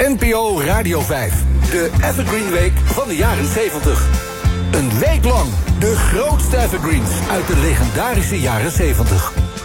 NPO Radio 5. De Evergreen Week van de jaren 70. Een week lang de grootste evergreens uit de legendarische jaren 70.